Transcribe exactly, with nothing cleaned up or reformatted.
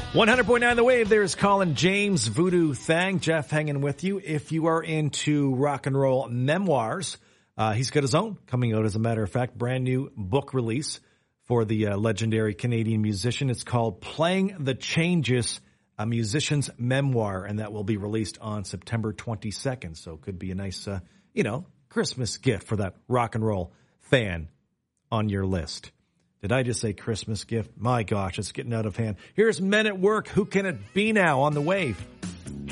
one hundred point nine The Wave, there's Colin James, Voodoo Thang, Jeff hanging with you. If you are into rock and roll memoirs, uh, he's got his own coming out, as a matter of fact, brand new book release for the uh, legendary Canadian musician. It's called Playing the Changes, a musician's memoir, and that will be released on September twenty-second. So it could be a nice, uh, you know, Christmas gift for that rock and roll fan on your list. Did I just say Christmas gift? My gosh, it's getting out of hand. Here's Men at Work. Who Can It Be Now on The Wave?